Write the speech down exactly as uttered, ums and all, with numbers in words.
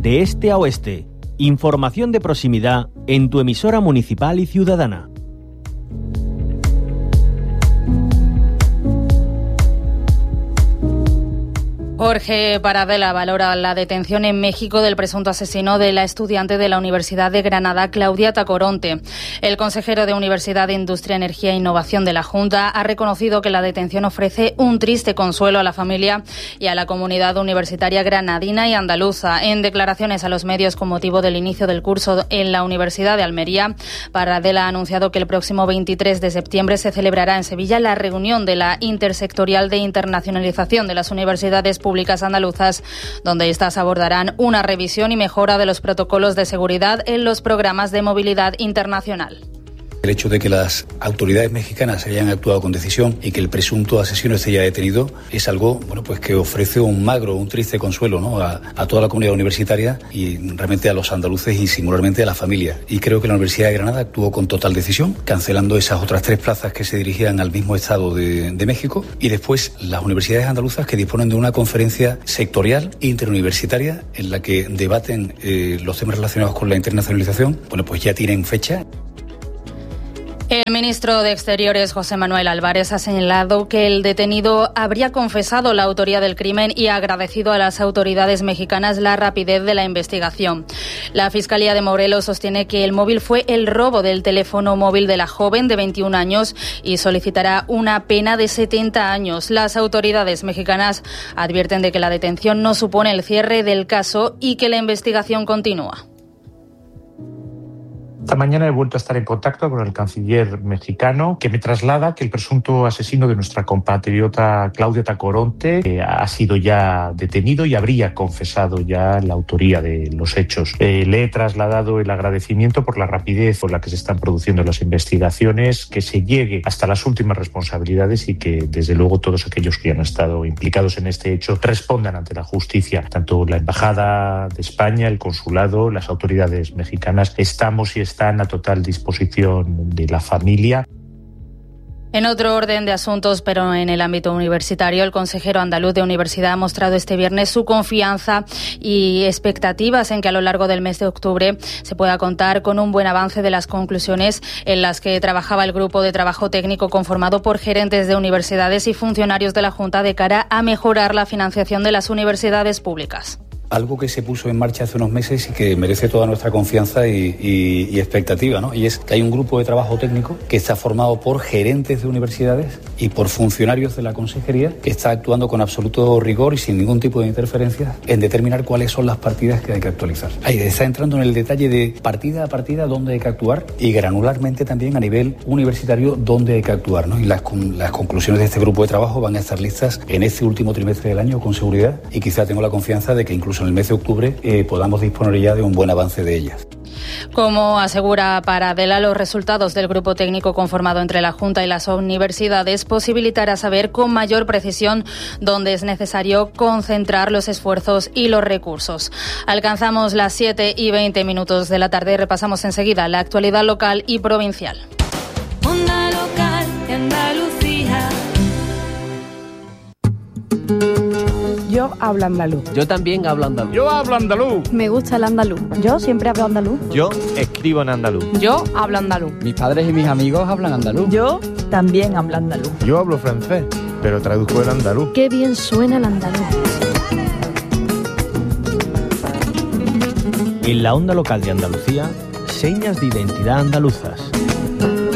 de este a oeste. Información de proximidad en tu emisora municipal y ciudadana. Jorge Paradela valora la detención en México del presunto asesino de la estudiante de la Universidad de Granada, Claudia Tacoronte. El consejero de Universidad de Industria, Energía e Innovación de la Junta ha reconocido que la detención ofrece un triste consuelo a la familia y a la comunidad universitaria granadina y andaluza. En declaraciones a los medios con motivo del inicio del curso en la Universidad de Almería, Paradela ha anunciado que el próximo veintitrés de septiembre se celebrará en Sevilla la reunión de la Intersectorial de Internacionalización de las Universidades Públicas Públicas andaluzas, donde estas abordarán una revisión y mejora de los protocolos de seguridad en los programas de movilidad internacional. El hecho de que las autoridades mexicanas hayan actuado con decisión y que el presunto asesino esté ya detenido es algo, bueno, pues que ofrece un magro, un triste consuelo, ¿no? a, a toda la comunidad universitaria y realmente a los andaluces y singularmente a la familia. Y creo que la Universidad de Granada actuó con total decisión, cancelando esas otras tres plazas que se dirigían al mismo estado de, de México, y después las universidades andaluzas que disponen de una conferencia sectorial interuniversitaria en la que debaten eh, los temas relacionados con la internacionalización. Bueno, pues ya tienen fecha. El ministro de Exteriores, José Manuel Álvarez, ha señalado que el detenido habría confesado la autoría del crimen y ha agradecido a las autoridades mexicanas la rapidez de la investigación. La Fiscalía de Morelos sostiene que el móvil fue el robo del teléfono móvil de la joven de veintiún años y solicitará una pena de setenta años. Las autoridades mexicanas advierten de que la detención no supone el cierre del caso y que la investigación continúa. Esta mañana he vuelto a estar en contacto con el canciller mexicano, que me traslada que el presunto asesino de nuestra compatriota Claudia Tacoronte eh, ha sido ya detenido y habría confesado ya la autoría de los hechos. Eh, le he trasladado el agradecimiento por la rapidez con la que se están produciendo las investigaciones, que se llegue hasta las últimas responsabilidades y que, desde luego, todos aquellos que han estado implicados en este hecho respondan ante la justicia. Tanto la Embajada de España, el Consulado, las autoridades mexicanas, estamos y estamos están a total disposición de la familia. En otro orden de asuntos, pero en el ámbito universitario, el consejero andaluz de Universidad ha mostrado este viernes su confianza y expectativas en que a lo largo del mes de octubre se pueda contar con un buen avance de las conclusiones en las que trabajaba el grupo de trabajo técnico conformado por gerentes de universidades y funcionarios de la Junta de cara a mejorar la financiación de las universidades públicas. Algo que se puso en marcha hace unos meses y que merece toda nuestra confianza y, y, y expectativa, ¿no? Y es que hay un grupo de trabajo técnico que está formado por gerentes de universidades y por funcionarios de la consejería, que está actuando con absoluto rigor y sin ningún tipo de interferencia en determinar cuáles son las partidas que hay que actualizar. Ahí está entrando en el detalle de partida a partida dónde hay que actuar y granularmente también a nivel universitario dónde hay que actuar, ¿no? Y las, las conclusiones de este grupo de trabajo van a estar listas en este último trimestre del año con seguridad, y quizá tengo la confianza de que incluso en el mes de octubre eh, podamos disponer ya de un buen avance de ellas. Como asegura Paradela, los resultados del grupo técnico conformado entre la Junta y las universidades posibilitará saber con mayor precisión dónde es necesario concentrar los esfuerzos y los recursos. Alcanzamos las siete y veinte minutos de la tarde y repasamos enseguida la actualidad local y provincial. Onda local de Andalucía. Yo hablo andaluz. Yo también hablo andaluz. Yo hablo andaluz. Me gusta el andaluz. Yo siempre hablo andaluz. Yo escribo en andaluz. Yo hablo andaluz. Mis padres y mis amigos hablan andaluz. Yo también hablo andaluz. Yo hablo francés, pero traduzco el andaluz. Qué bien suena el andaluz. En la onda local de Andalucía, señas de identidad andaluzas.